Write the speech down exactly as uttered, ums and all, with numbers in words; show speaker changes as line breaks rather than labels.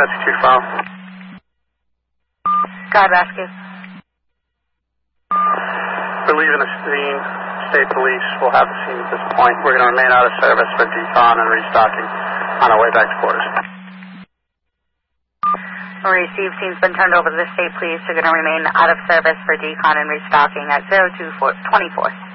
Rescue file.
God Rescue.
We're leaving the scene. State police will have the scene at this point. We're going to remain out of service for decon and restocking on our way back to quarters.
Received. Scene's been turned over to the state police. They're going to remain out of service for decon and restocking at zero two four twenty-four.